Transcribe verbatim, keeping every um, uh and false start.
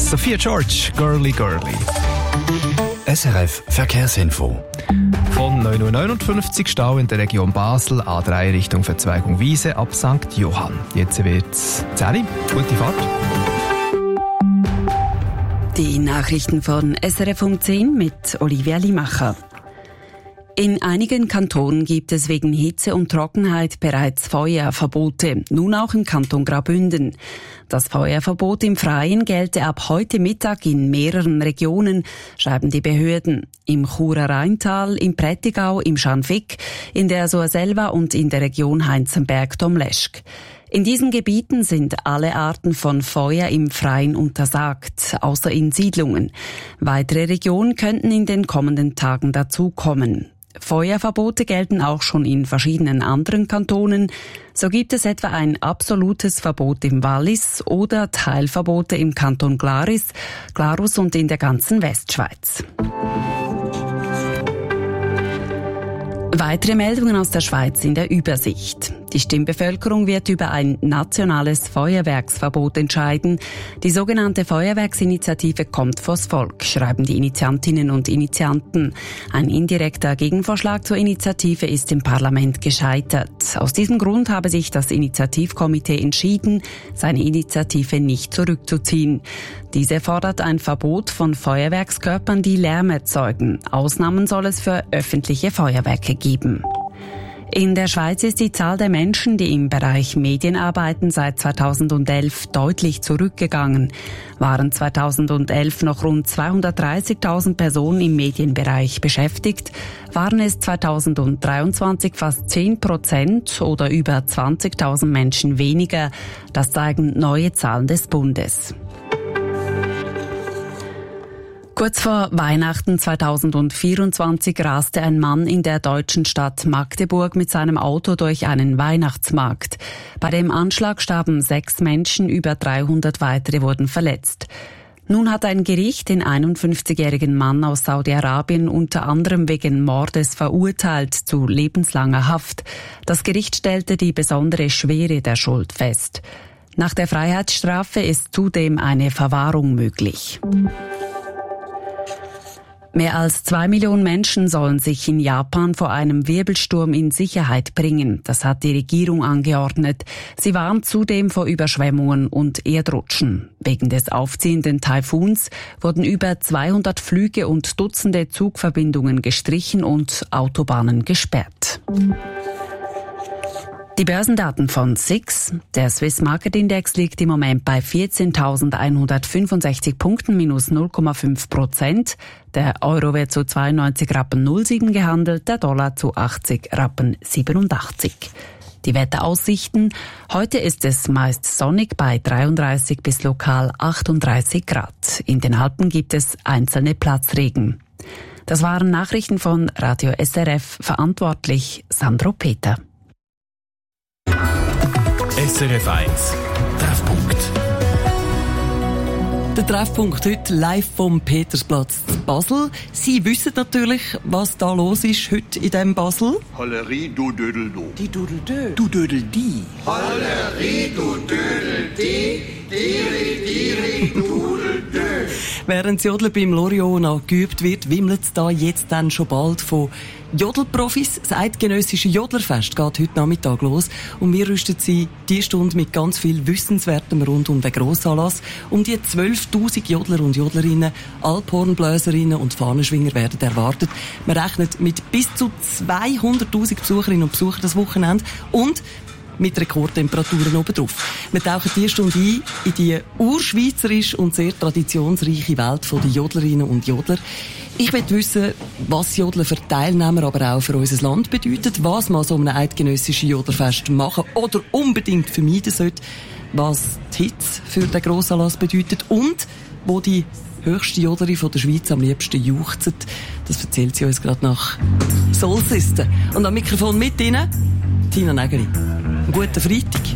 Sophia George, Girly Girly. S R F Verkehrsinfo. Von neun Uhr neunundfünfzig Stau in der Region Basel, A drei Richtung Verzweigung Wiese ab Sankt Johann. Jetzt wird's zehn. Gute Fahrt. Die Nachrichten von S R F um zehn mit Olivia Limacher. In einigen Kantonen gibt es wegen Hitze und Trockenheit bereits Feuerverbote, nun auch im Kanton Graubünden. Das Feuerverbot im Freien gelte ab heute Mittag in mehreren Regionen, schreiben die Behörden. Im Churer Rheintal, im Prättigau, im Scharnwig, in der Surselva und in der Region Heinzenberg-Domleschg. In diesen Gebieten sind alle Arten von Feuer im Freien untersagt, außer in Siedlungen. Weitere Regionen könnten in den kommenden Tagen dazukommen. Feuerverbote gelten auch schon in verschiedenen anderen Kantonen. So gibt es etwa ein absolutes Verbot im Wallis oder Teilverbote im Kanton Glaris, Glarus und in der ganzen Westschweiz. Weitere Meldungen aus der Schweiz in der Übersicht. Die Stimmbevölkerung wird über ein nationales Feuerwerksverbot entscheiden. Die sogenannte Feuerwerksinitiative kommt vors Volk, schreiben die Initiantinnen und Initianten. Ein indirekter Gegenvorschlag zur Initiative ist im Parlament gescheitert. Aus diesem Grund habe sich das Initiativkomitee entschieden, seine Initiative nicht zurückzuziehen. Diese fordert ein Verbot von Feuerwerkskörpern, die Lärm erzeugen. Ausnahmen soll es für öffentliche Feuerwerke geben. In der Schweiz ist die Zahl der Menschen, die im Bereich Medien arbeiten, seit zweitausendelf deutlich zurückgegangen. Waren zweitausendelf noch rund zweihundertdreißigtausend Personen im Medienbereich beschäftigt, waren es zweitausenddreiundzwanzig fast zehn Prozent oder über zwanzigtausend Menschen weniger. Das zeigen neue Zahlen des Bundes. Kurz vor Weihnachten zweitausendvierundzwanzig raste ein Mann in der deutschen Stadt Magdeburg mit seinem Auto durch einen Weihnachtsmarkt. Bei dem Anschlag starben sechs Menschen, über dreihundert weitere wurden verletzt. Nun hat ein Gericht den einundfünfzigjährigen Mann aus Saudi-Arabien unter anderem wegen Mordes verurteilt zu lebenslanger Haft. Das Gericht stellte die besondere Schwere der Schuld fest. Nach der Freiheitsstrafe ist zudem eine Verwahrung möglich. Mehr als zwei Millionen Menschen sollen sich in Japan vor einem Wirbelsturm in Sicherheit bringen. Das hat die Regierung angeordnet. Sie warnt zudem vor Überschwemmungen und Erdrutschen. Wegen des aufziehenden Taifuns wurden über zweihundert Flüge und Dutzende Zugverbindungen gestrichen und Autobahnen gesperrt. Die Börsendaten von S I X. Der Swiss Market Index liegt im Moment bei vierzehntausendeinhundertfünfundsechzig Punkten, minus null Komma fünf Prozent. Der Euro wird zu zweiundneunzig Rappen null sieben gehandelt, der Dollar zu achtzig Rappen siebenundachtzig. Die Wetteraussichten. Heute ist es meist sonnig bei dreiunddreißig bis lokal achtunddreißig Grad. In den Alpen gibt es einzelne Platzregen. Das waren Nachrichten von Radio S R F, verantwortlich Sandro Peter. S R F eins Treffpunkt. Der Treffpunkt heute live vom Petersplatz zu Basel. Sie wissen natürlich, was da los ist heute in diesem Basel. Hollerie, du Dödel, du. Die Dödel, Dö. Du Dödel, die. Hollerie, du Dödel, die. Diri, diri, Dudel, dö. Während das Jodeln beim Loriot noch geübt wird, wimmelt es da jetzt dann schon bald von Jodelprofis. Das eidgenössische Jodlerfest geht heute Nachmittag los und wir rüsten Sie diese Stunde mit ganz viel Wissenswertem rund um den Grossanlass. Um die zwölftausend Jodler und Jodlerinnen, Alphornbläserinnen und Fahnenschwinger werden erwartet. Man rechnet mit bis zu zweihunderttausend Besucherinnen und Besuchern das Wochenende und mit Rekordtemperaturen obendrauf. Wir tauchen diese Stunde ein in die urschweizerische und sehr traditionsreiche Welt der Jodlerinnen und Jodler. Ich möchte wissen, was Jodeln für Teilnehmer, aber auch für unser Land bedeutet, was man so einem eidgenössischen Jodlerfest machen oder unbedingt vermeiden sollte, was die Hitze für den Grossanlass bedeutet und wo die höchste Jodlerin von der Schweiz am liebsten juchzt. Das erzählt sie uns gerade nach Solsisten. Und am Mikrofon mit Ihnen Tina Nägeli. Einen guten Freitag.